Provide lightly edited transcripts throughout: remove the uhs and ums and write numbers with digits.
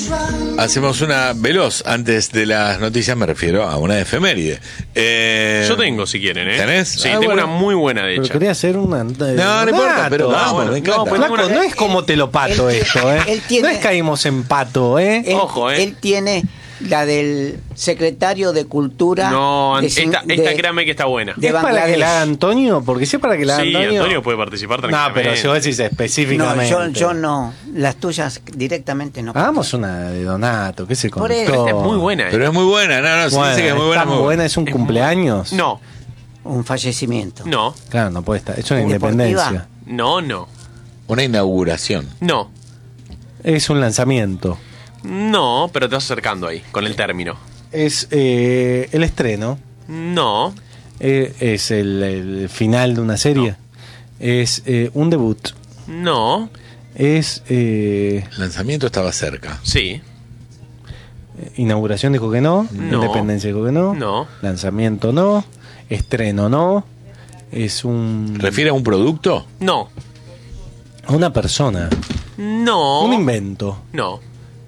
Hacemos una veloz antes de las noticias, me refiero a una efeméride. Yo tengo, si quieren, ¿eh? ¿Tenés? Sí, tengo bueno. una muy buena, de Pero hecho. quería hacer una. No importa, pero vamos, bueno, me encanta. no, pues Flaco, no es como te lo pato esto, ¿eh? él tiene- No es caímos en pato, ¿eh? Ojo, Él tiene la del secretario de Cultura. No, de esta créame que está buena. de ¿Es para que Bangladesh. la haga Antonio? Porque si es para que la haga Sí, Antonio. Antonio puede participar No, tranquilamente. pero si vos decís No, específicamente. yo no. Las tuyas directamente no. Hagamos una de Donato, que se Por eso, conectó. Esta es muy buena, ¿eh? Pero es muy buena, no, se Bueno, dice que es muy buena. está muy buena. es un Es cumpleaños. No, Un fallecimiento. no, Claro, no puede estar. Es una ¿Deportiva? independencia. no. Una inauguración. No, Es un lanzamiento. no, pero te vas acercando ahí, con el término. Es el estreno. No, Es el final de una serie. Es un debut. no, Es El lanzamiento estaba cerca. sí, inauguración dijo que no. No. Independencia dijo que no. No. Lanzamiento no. Estreno no. Es un... ¿Refiere a un producto? no, a una persona. no, Un invento. no,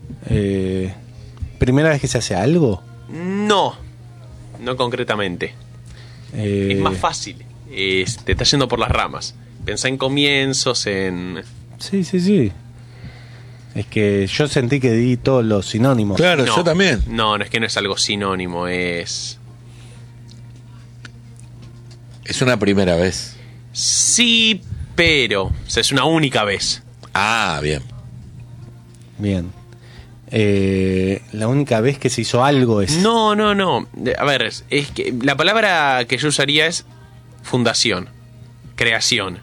Primera vez que se hace algo. no, no concretamente. Eh, Es más fácil, te está yendo por las ramas. Pensá en comienzos, en... Sí, sí, sí. Es que yo sentí que di todos los sinónimos. Claro, No, yo también. No, es que no es algo sinónimo, es... Es una primera vez. Sí, pero... O sea, es una única vez. Ah, bien. Bien. La única vez que se hizo algo es... No. A ver, es que la palabra que yo usaría es fundación, creación.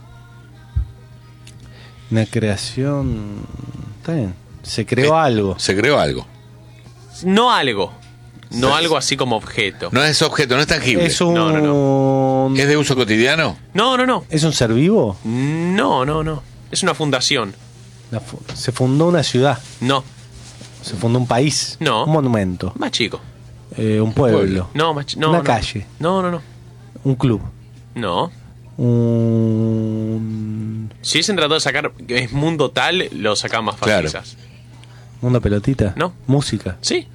Una creación... Está bien. Se creó algo. Se creó algo. No algo. No algo así como objeto. No es objeto, no es tangible. Es un... No, ¿Es de uso cotidiano? No. ¿Es un ser vivo? No. Es una fundación. Se fundó una ciudad. No. Se fundó un país. No. Un monumento. Más chico. Un pueblo. No, no. Una no. calle. No. Un club. No. Un... Si hubiesen tratado de sacar que es mundo tal, lo sacaban más fácil. Claro. Quizás. ¿Una pelotita? No. Música. Sí.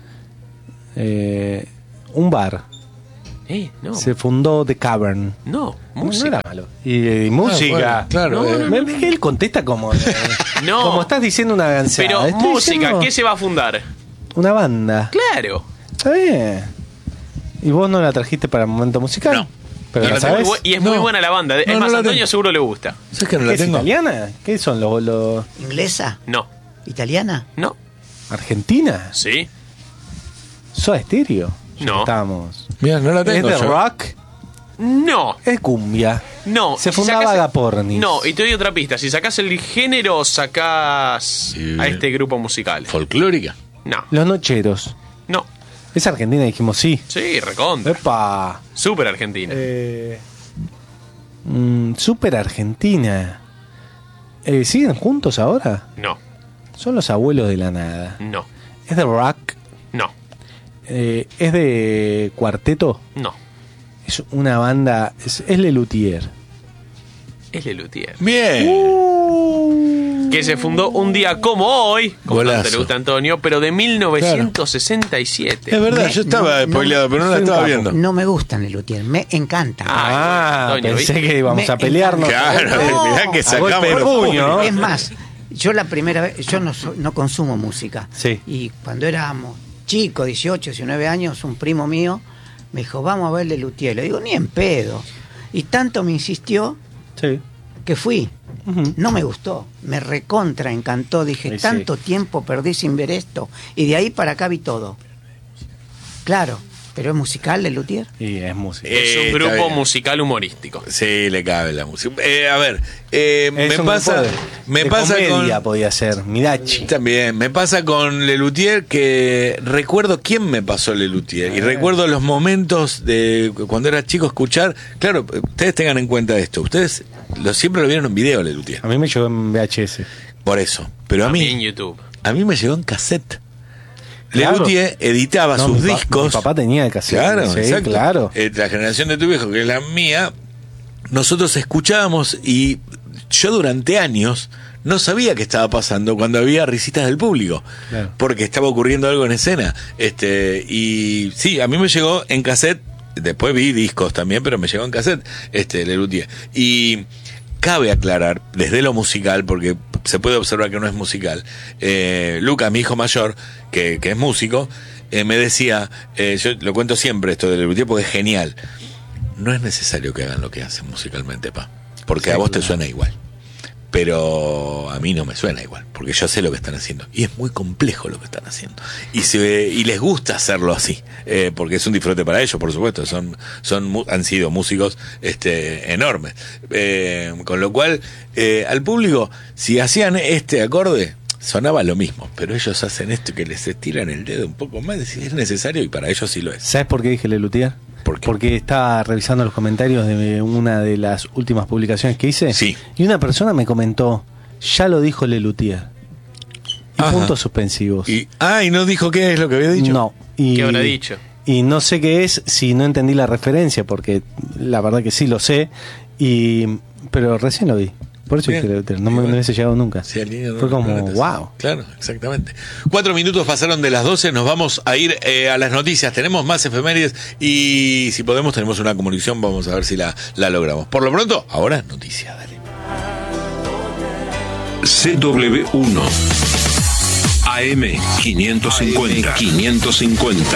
Un bar. No. Se fundó The Cavern. No. No Música. era malo. Y música. bueno, claro. Él contesta como... No. Como estás diciendo una gansada. Pero Estoy música, diciendo ¿qué se va a fundar? Una banda. Claro. Está bien. ¿Y vos no la trajiste para el momento musical? No. ¿Pero No la la sabes? Y es muy No. buena la banda. Es No, más, no la Antonio tengo. seguro le gusta. ¿Sabes que no ¿Qué la es tengo? italiana? ¿Qué son los ¿Inglesa? No. ¿Italiana? No. Argentina? Sí. ¿Soda Stereo? Ya No. Estamos. Mira, no la ¿Es tengo. de yo. rock? No. ¿Es cumbia? No. Se Si fundaba sacás- Agapornis. No, y te doy otra pista. Si sacás el género, sacás Sí. a este grupo musical. Folclórica. No. Los Nocheros. No. ¿Es Argentina? Dijimos sí. Sí, recontra. ¡Epa! Súper Argentina. Super Argentina. ¿Siguen juntos ahora? No. Son los abuelos de la nada. No. ¿Es de rock? No. ¿Es de cuarteto? No. Es una banda... Es Lelutier. Es Lelutier. Bien. Que se fundó un día como hoy, como Golazo. tanto le gusta a Antonio, pero de 1967. Es verdad, yo estaba spoileado, pero no la soy un estaba capo. viendo. No me gustan el luthier, me encanta. Antonio, pensé ¿viste? que íbamos Me a pelearnos. Claro, mirá que A sacamos golpe de los puño. Es más, yo la primera vez, yo no consumo música. Sí. Y cuando éramos chicos, 18, 19 años, un primo mío me dijo, vamos a verle Luthier. Le digo, ni en pedo. Y tanto me insistió Sí. que fui. Ujú. No me gustó, me recontra encantó. Dije, Sí, tanto tiempo perdí sin ver esto. Y de ahí para acá vi todo. Claro, pero es musical el Luthier. Y es música. Es un está grupo bien. musical humorístico. Sí, le cabe la música. A ver, Es me un pasa, grupo me de pasa comedia con podía ser. Midachi. también, me pasa con Lelutier que recuerdo quién me pasó Lelutier y recuerdo los momentos de cuando era chico escuchar. Claro, ustedes tengan en cuenta esto. Ustedes siempre lo vieron en video Lelutier. A mí me llegó en VHS. Por eso. Pero a También en mí YouTube. me llegó en cassette. Claro. Lelutier editaba No, sus mi discos. Mi papá tenía el cassette. Claro, sí, exacto. claro. La generación de tu viejo, que es la mía, nosotros escuchábamos y yo durante años no sabía qué estaba pasando cuando había risitas del público, Claro. porque estaba ocurriendo algo en escena. Y sí, a mí me llegó en cassette, después vi discos también, pero me llegó en cassette Lelutier. Y cabe aclarar, desde lo musical, porque se puede observar que no es musical, Luca, mi hijo mayor, que es músico, me decía, yo lo cuento siempre esto de Lelutier porque es genial, no es necesario que hagan lo que hacen musicalmente, pa, porque Sí, a vos te claro. suena igual. Pero a mí no me suena igual, porque yo sé lo que están haciendo. Y es muy complejo lo que están haciendo. Y les gusta hacerlo así, porque es un disfrute para ellos, por supuesto. Han sido músicos enormes. Con lo cual, al público, si hacían este acorde, sonaba lo mismo. Pero ellos hacen esto que les estiran el dedo un poco más, si es necesario, y para ellos sí lo es. ¿Sabes por qué dije Lelutier? ¿Por qué? Porque estaba revisando los comentarios de una de las últimas publicaciones que hice. Sí. Y una persona me comentó, ya lo dijo Lelutier. Y Ajá. puntos suspensivos. Y no dijo qué es lo que había dicho. No. Y, ¿Qué habrá dicho? Y no sé qué es si no entendí la referencia, porque la verdad que sí lo sé. Pero recién lo vi. Por eso Bien. dije Lelutier. No me Bueno. hubiese llegado nunca. Sí, al niño no Fue lo como, planetas. wow. Claro, exactamente. 4 minutos pasaron de las 12, nos vamos a ir a las noticias. Tenemos más efemérides y si podemos tenemos una comunicación, vamos a ver si la logramos. Por lo pronto, ahora noticias, dale. CW1 AM 550.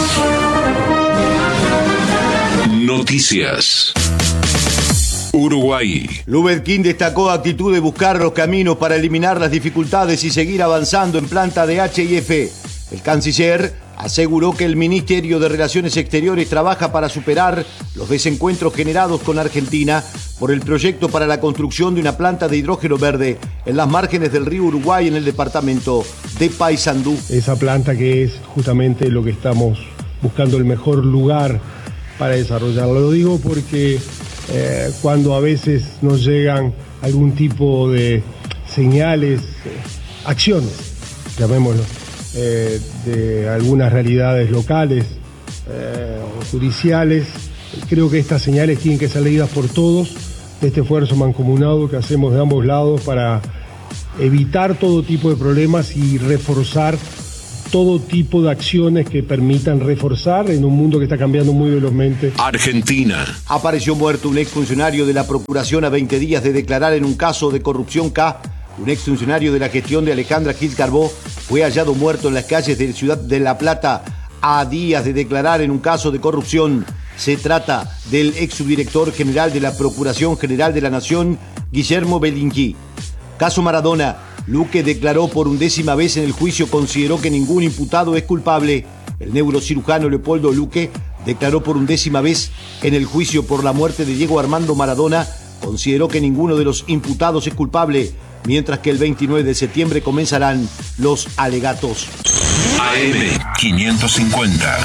Noticias. Uruguay. Lubetkin destacó actitud de buscar los caminos para eliminar las dificultades y seguir avanzando en planta de HIF. El canciller aseguró que el Ministerio de Relaciones Exteriores trabaja para superar los desencuentros generados con Argentina por el proyecto para la construcción de una planta de hidrógeno verde en las márgenes del río Uruguay en el departamento de Paysandú. Esa planta que es justamente lo que estamos buscando el mejor lugar para desarrollarlo. Lo digo porque cuando a veces nos llegan algún tipo de señales, acciones, llamémoslo, de algunas realidades locales o judiciales, creo que estas señales tienen que ser leídas por todos, de este esfuerzo mancomunado que hacemos de ambos lados para evitar todo tipo de problemas y reforzar todo tipo de acciones que permitan reforzar en un mundo que está cambiando muy velozmente. Argentina. Apareció muerto un exfuncionario de la Procuración a 20 días de declarar en un caso de corrupción K. Un exfuncionario de la gestión de Alejandra Gil Carbó fue hallado muerto en las calles de Ciudad de La Plata a días de declarar en un caso de corrupción. Se trata del exsubdirector general de la Procuración General de la Nación, Guillermo Belinqui. Caso Maradona. Luque declaró por 11ª vez en el juicio, consideró que ningún imputado es culpable. El neurocirujano Leopoldo Luque declaró por 11ª vez en el juicio por la muerte de Diego Armando Maradona, consideró que ninguno de los imputados es culpable, mientras que el 29 de septiembre comenzarán los alegatos. AM 550.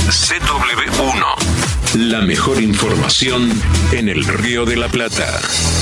CW1. La mejor información en el Río de la Plata.